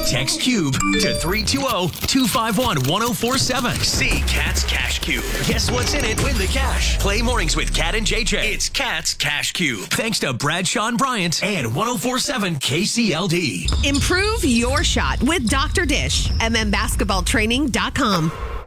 Text Cube to 320-251-1047. See Cat's Cash Cube. Guess what's in it? Win the cash. Play mornings with Cat and JJ. It's Cat's Cash Cube. Thanks to Bradshaw and Bryant and 1047 KCLD. Improve your shot with Dr. Dish. MMBasketballtraining.com.